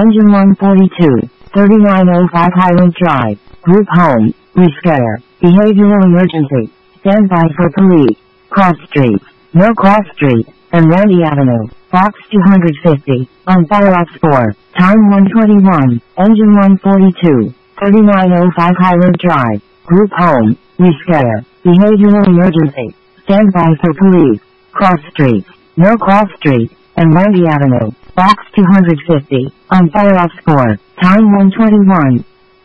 Engine 142, 3905 Highland Drive, Group Home, Rescare, Behavioral Emergency, Standby for Police, Cross Street, No Cross Street, and Randy Avenue, Box 250, on Fireops 4, Time 121, Engine 142, 3905 Highland Drive, Group Home, Rescare, Behavioral Emergency, Standby for Police, Cross Street, No Cross Street, and Randy Avenue, Box 250, on Fireops 4, Time 121.